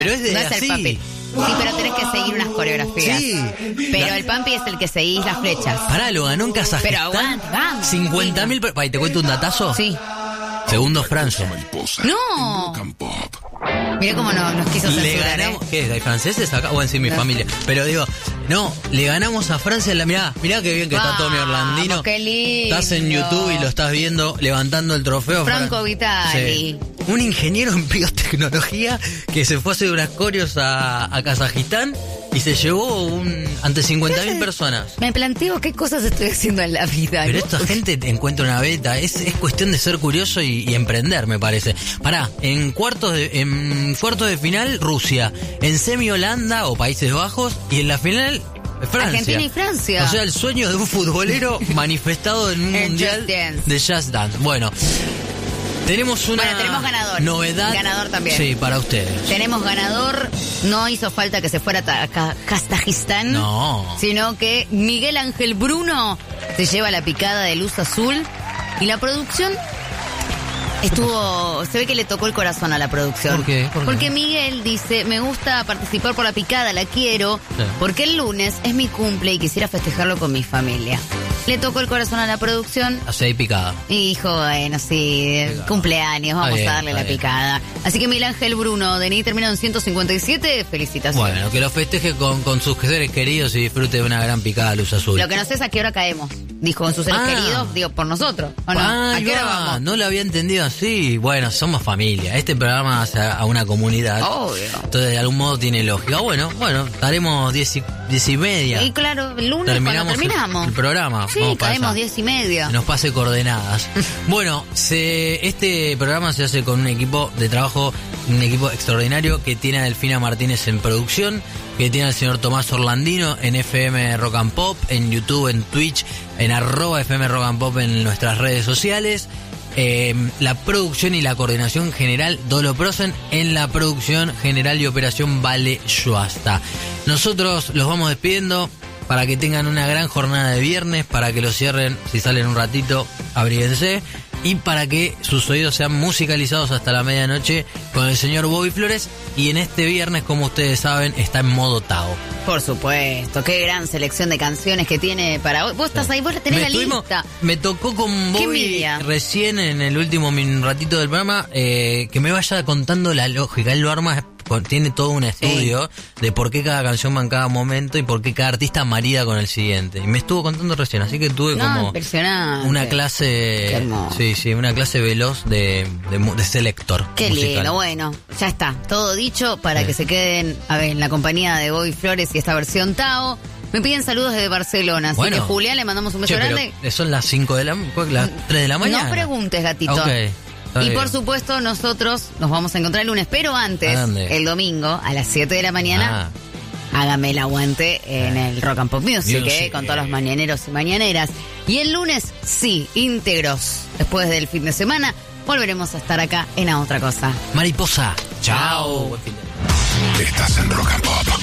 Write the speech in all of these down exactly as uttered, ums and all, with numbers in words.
Pero es de no es así. el Pampi. Sí, pero tenés que seguir unas coreografías. Sí. Pero La... el Pampi es el que seguís las flechas. Pará, lo ganó en Kazajistán. Pero aguanta, vamos. cincuenta mil... Per... ¿Te cuento un datazo? Sí. Segundo Francia. ¡No! Mirá cómo no, nos quiso Le censurar, ganamos, ¿eh? ¿qué? ¿Hay franceses acá? Bueno, sí, mi No. familia. Pero digo, no, le ganamos a Francia en la... Mirá, mirá qué bien que está Tommy Orlandino. Qué lindo. Estás en YouTube y lo estás viendo levantando el trofeo. Franco Fran... Vitali. Sí. Un ingeniero en biotecnología que se fue a hacer unas coreos a, a Kazajistán y se llevó un ante cincuenta mil personas. Me planteo qué cosas estoy haciendo en la vida. Pero ¿no? esta gente te encuentra una beta. Es, es cuestión de ser curioso y, y emprender, me parece. Pará, en cuartos de en cuartos de final, Rusia. En semi, Holanda o Países Bajos. Y en la final, Francia. Argentina y Francia. O sea, el sueño de un futbolero manifestado en un El mundial Just Dance. de Just Dance. Bueno, tenemos una Bueno, tenemos ganador. novedad. Ganador también. Sí, para ustedes. Tenemos ganador. No hizo falta que se fuera a Ka- Kazajistán. No. Sino que Miguel Ángel Bruno se lleva la picada de luz azul. Y la producción estuvo... Se ve que le tocó el corazón a la producción. ¿Por qué? ¿Por qué? Porque Miguel dice, me gusta participar por la picada, la quiero. Sí. Porque el lunes es mi cumple y quisiera festejarlo con mi familia. Le tocó el corazón a la producción. O sea, hay picada. Y dijo, bueno, sí, cumpleaños, vamos bien, a darle está la bien. picada. Así que Miguel Ángel Bruno, D N I terminado en ciento cincuenta y siete, felicitaciones. Bueno, que lo festeje con, con sus seres queridos y disfrute de una gran picada de luz azul. Lo que no sé es a qué hora caemos. Dijo, con sus seres Ah. queridos, digo, por nosotros. ¿O no? Ah, ¿A qué hora va, vamos? no lo había entendido así. Bueno, somos familia. Este programa hace a una comunidad. Obvio. Entonces, de algún modo tiene lógica. Bueno, bueno, estaremos diez y, diez y media. Y claro, el lunes Terminamos cuando el- terminamos. el programa. Sí, Vamos para caemos allá. diez y media. Que nos pase coordenadas. Bueno, se, este programa se hace con un equipo de trabajo, un equipo extraordinario que tiene a Delfina Martínez en producción, que tiene al señor Tomás Orlandino en F M Rock and Pop, en YouTube, en Twitch, en arroba F M Rock and Pop en nuestras redes sociales. Eh, la producción y la coordinación general Dolo Prosen, en la producción general y operación Vale Yuasta. Nosotros los vamos despidiendo para que tengan una gran jornada de viernes, para que lo cierren, si salen un ratito, abríguense, y para que sus oídos sean musicalizados hasta la medianoche con el señor Bobby Flores. Y en este viernes, como ustedes saben, está en modo Tao. Por supuesto, qué gran selección de canciones que tiene para hoy. Vos estás ahí, vos tenés Me, la estuvimos- lista. me tocó con Qué Bobby envidia. recién en el último min- ratito del programa eh, que me vaya contando la lógica. Él lo arma, con- tiene todo un estudio de por qué cada canción va en cada momento y por qué cada artista marida con el siguiente. Y me estuvo contando recién, así que tuve No, como impresionante. una Qué clase, hermoso. sí, sí, una clase veloz de, de, mu- de selector. Qué musical. lindo, bueno, ya está, todo dicho para Sí. que se queden a ver, en la compañía de Bobby Flores y esta versión Tao. Me piden saludos desde Barcelona, así Bueno. que Julián le mandamos un beso Che, pero grande. son las cinco de la, las tres de la mañana. No preguntes, gatito. Ok, está Y bien. por supuesto, nosotros nos vamos a encontrar el lunes, pero antes, ¿A dónde? el domingo, a las siete de la mañana, Ah. hágame el aguante en el Rock and Pop Music, Music. eh, con todos los mañaneros y mañaneras. Y el lunes, sí, íntegros, después del fin de semana, volveremos a estar acá en A Otra Cosa. Mariposa. Chao. Chao. Estás en Rock and Pop.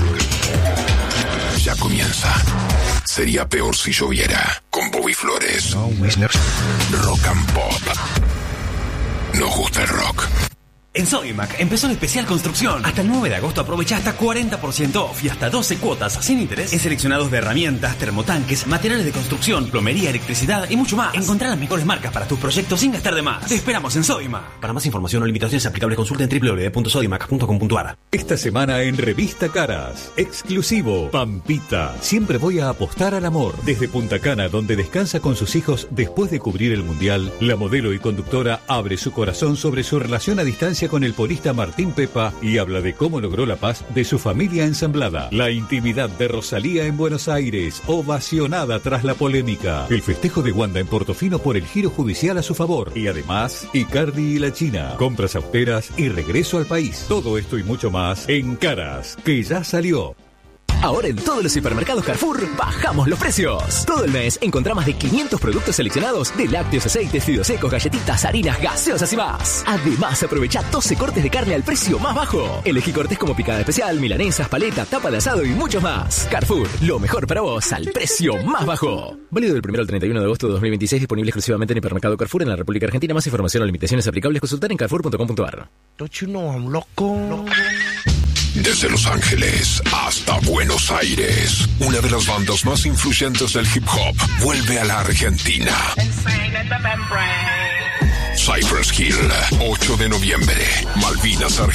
Ya comienza. Sería peor si lloviera. Con Bobby Flores. Rock and Pop. Nos gusta el rock. En Sodimac empezó el especial construcción. Hasta el nueve de agosto aprovecha hasta cuarenta por ciento off y hasta doce cuotas sin interés en seleccionados de herramientas, termotanques, materiales de construcción, plomería, electricidad y mucho más. Encontrá las mejores marcas para tus proyectos sin gastar de más. Te esperamos en Sodimac. Para más información o limitaciones aplicables, consulta en doble u doble u doble u punto sodimac punto com punto a r. Esta semana en Revista Caras, exclusivo, Pampita. Siempre voy a apostar al amor. Desde Punta Cana, donde descansa con sus hijos después de cubrir el Mundial, la modelo y conductora abre su corazón sobre su relación a distancia con el porista Martín Pepa y habla de cómo logró la paz de su familia ensamblada. La intimidad de Rosalía en Buenos Aires, ovacionada tras la polémica. El festejo de Wanda en Portofino por el giro judicial a su favor. Y además, Icardi y la China. Compras austeras y regreso al país. Todo esto y mucho más en Caras, que ya salió. Ahora en todos los hipermercados Carrefour bajamos los precios. Todo el mes encontrá más de quinientos productos seleccionados de lácteos, aceites, fideos secos, galletitas, harinas, gaseosas y más. Además, aprovecha doce cortes de carne al precio más bajo. Elegí cortes como picada especial, milanesas, paleta, tapa de asado y muchos más. Carrefour, lo mejor para vos al precio más bajo. Válido del primero al treinta y uno de agosto de dos mil veintiséis, disponible exclusivamente en hipermercado Carrefour en la República Argentina. Más información o limitaciones aplicables consultar en carrefour punto com punto a r. Don't you know I'm loco? loco. Desde Los Ángeles hasta Buenos Aires, una de las bandas más influyentes del hip hop vuelve a la Argentina. Cypress Hill, ocho de noviembre, Malvinas, Argentina.